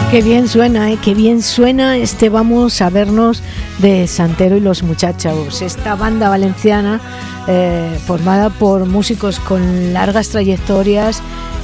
Qué bien suena, qué bien suena este Vamos a vernos de Santero y los Muchachos, esta banda valenciana formada por músicos con largas trayectorias